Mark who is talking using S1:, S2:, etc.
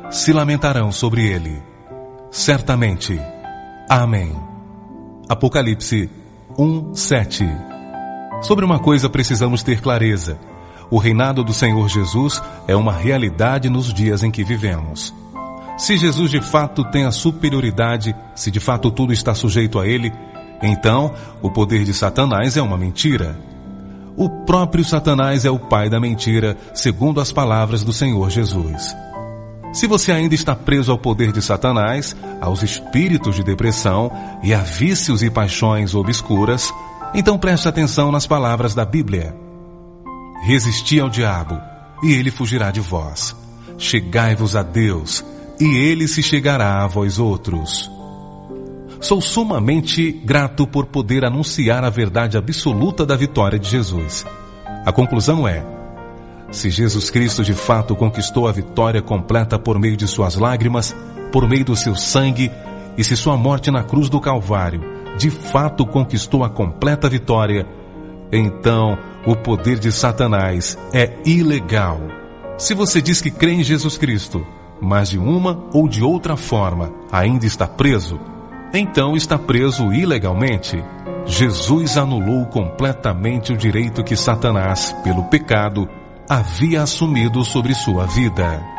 S1: se lamentarão sobre ele. Certamente. Amém. Apocalipse 1:7. Sobre uma coisa precisamos ter clareza: o reinado do Senhor Jesus é uma realidade nos dias em que vivemos. Se Jesus de fato tem a superioridade, se de fato tudo está sujeito a ele, então o poder de Satanás é uma mentira. O próprio Satanás é o pai da mentira, segundo as palavras do Senhor Jesus. Se você ainda está preso ao poder de Satanás, aos espíritos de depressão e a vícios e paixões obscuras, então preste atenção nas palavras da Bíblia. Resisti ao diabo, e ele fugirá de vós. Chegai-vos a Deus, e ele se chegará a vós outros. Sou sumamente grato por poder anunciar a verdade absoluta da vitória de Jesus. A conclusão é: se Jesus Cristo de fato conquistou a vitória completa por meio de suas lágrimas, por meio do seu sangue, e se sua morte na cruz do Calvário de fato conquistou a completa vitória, então o poder de Satanás é ilegal. Se você diz que crê em Jesus Cristo, mas de uma ou de outra forma ainda está preso, então está preso ilegalmente. Jesus anulou completamente o direito que Satanás, pelo pecado, havia assumido sobre sua vida.